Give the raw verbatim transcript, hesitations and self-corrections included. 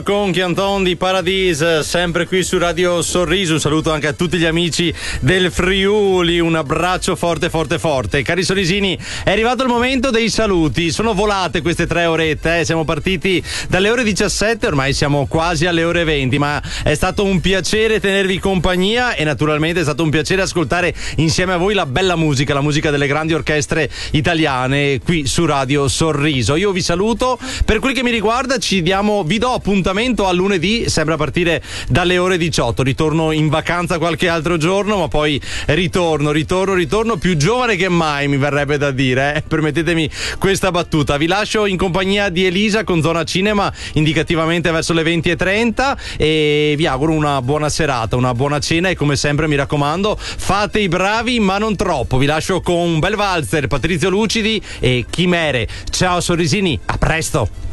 Con Chianton di Paradise, sempre qui su Radio Sorriso. Un saluto anche a tutti gli amici del Friuli, un abbraccio forte forte forte. Cari sorrisini, è arrivato il momento dei saluti. Sono volate queste tre orette, eh. Siamo partiti dalle ore diciassette, ormai siamo quasi alle ore venti, ma è stato un piacere tenervi compagnia e naturalmente è stato un piacere ascoltare insieme a voi la bella musica, la musica delle grandi orchestre italiane qui su Radio Sorriso. Io vi saluto, per quel che mi riguarda ci diamo, vi do appuntamento a lunedì, sempre a partire dalle ore diciotto. Ritorno in vacanza qualche altro giorno, ma poi ritorno, ritorno, ritorno più giovane che mai, mi verrebbe da dire, eh? Permettetemi questa battuta. Vi lascio in compagnia di Elisa con Zona Cinema, indicativamente verso le venti e trenta, e vi auguro una buona serata, una buona cena e come sempre mi raccomando, fate i bravi ma non troppo. Vi lascio con un bel valzer, Patrizio Lucidi e Chimere. Ciao sorrisini, a presto.